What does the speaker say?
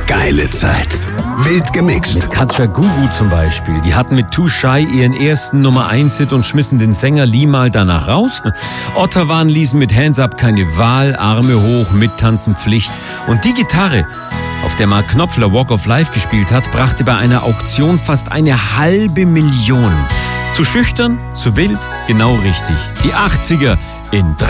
geile Zeit. Wild gemixt. Katja Gugu zum Beispiel. Die hatten mit Too Shy ihren ersten Nummer-1-Hit und schmissen den Sänger Limahl danach raus. Otterwan ließen mit Hands Up keine Wahl, Arme hoch, mittanzen Pflicht. Und die Gitarre, auf der Mark Knopfler Walk of Life gespielt hat, brachte bei einer Auktion fast 500.000. Zu schüchtern, zu wild, genau richtig. Die 80er in 3